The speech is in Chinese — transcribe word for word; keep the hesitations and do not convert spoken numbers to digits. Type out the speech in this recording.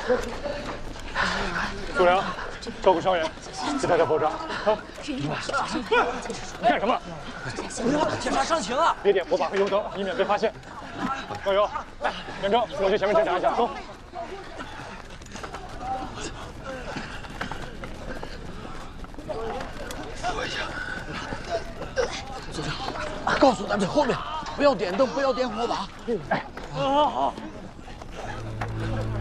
苏良，照顾伤员，给大家包扎。好。你干什么？ 不要检查伤情啊！ 别点火把和油灯，以免被发现。高油，来，元征，跟我去前面侦查一下，走。 说一下，组长，告诉他们后面不要点灯，不要点火把。哎，好好。